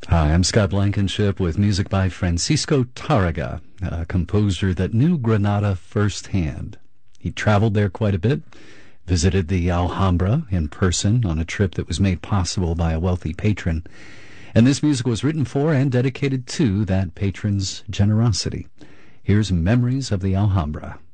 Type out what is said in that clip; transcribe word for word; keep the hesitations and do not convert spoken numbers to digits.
Hi, I'm Scott Blankenship with music by Francisco Tarraga, a composer that knew Granada firsthand. He traveled there quite a bit, visited the Alhambra in person on a trip that was made possible by a wealthy patron, and this music was written for and dedicated to that patron's generosity. Here's Memories of the Alhambra.